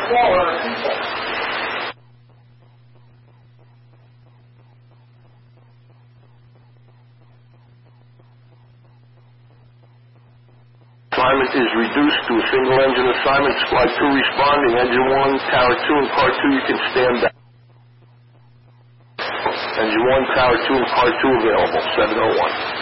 Assignment is reduced to a single engine assignment. Squad 2 responding. Engine 1, Tower 2, and Car 2, you can stand down. Engine 1, Tower 2, and Car 2 available. 701.